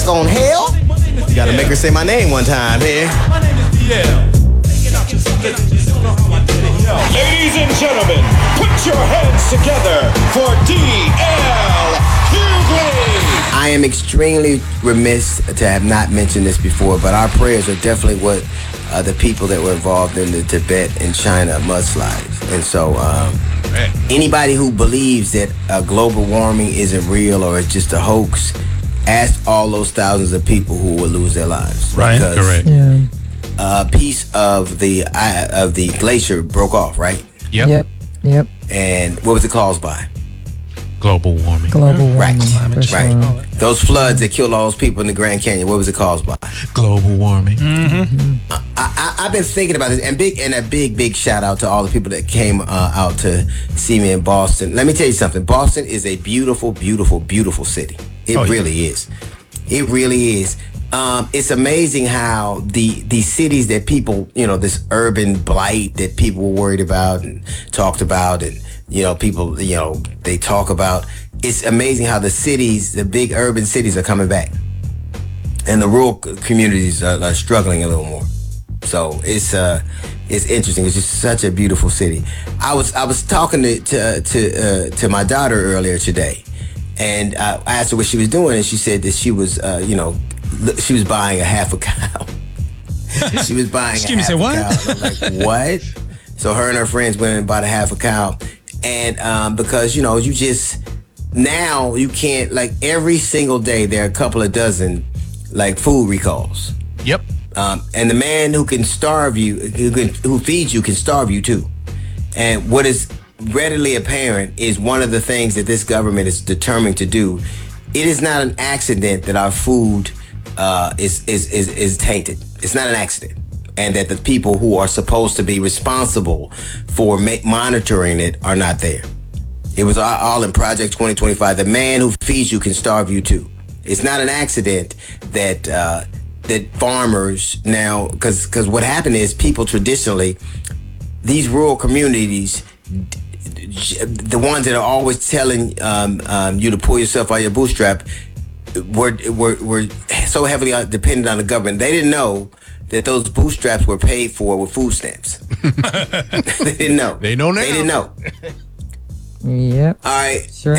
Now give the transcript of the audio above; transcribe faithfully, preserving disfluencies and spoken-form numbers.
on hell? You gotta make her say my name one time here. My name is D L. Ladies and gentlemen, put your hands together for D L Hughley. I am extremely remiss to have not mentioned this before, but our prayers are definitely what uh, the people that were involved in the Tibet and China mudslides. And so um, anybody who believes that uh, global warming isn't real or it's just a hoax, ask all those thousands of people who will lose their lives. Right, because correct. Yeah. a piece of the uh, of the glacier broke off, right? Yep. Yep. Yep. And what was it caused by? Global warming. Global warming. Right, for sure. right. Those floods that killed all those people in the Grand Canyon, what was it caused by? Global warming. I, I, I've been thinking about this, and big and a big, big shout out to all the people that came uh, out to see me in Boston. Let me tell you something. Boston is a beautiful, beautiful, beautiful city. It Oh, yeah. really is. It really is. Um, it's amazing how the the cities that people, you know, this urban blight that people were worried about and talked about, and you know, people, you know, they talk about. It's amazing how the cities, the big urban cities, are coming back, and the rural communities are, are struggling a little more. So it's uh, it's interesting. It's just such a beautiful city. I was I was talking to to to, uh, to my daughter earlier today, and uh, I asked her what she was doing, and she said that she was, uh, you know, she was buying a half a cow. She was buying Excuse a me, half say a what? cow. And I'm like, what? So her and her friends went and bought a half a cow, and um, because you know, you just now you can't, like, every single day there are a couple of dozen like food recalls. Yep. Um, and the man who can starve you, who, can, who feeds you, can starve you too. And what is readily apparent is one of the things that this government is determined to do. It is not an accident that our food uh, is, is is is tainted. It's not an accident, and that the people who are supposed to be responsible for ma- monitoring it are not there. It was all, all in Project twenty twenty-five. The man who feeds you can starve you too. It's not an accident that. Uh, that farmers now, because because what happened is people traditionally, these rural communities, the ones that are always telling um, um, you to pull yourself out of your bootstrap, were, were were so heavily dependent on the government. They didn't know that those bootstraps were paid for with food stamps. They didn't know. They know now. They didn't know. Yep. All right. Sure.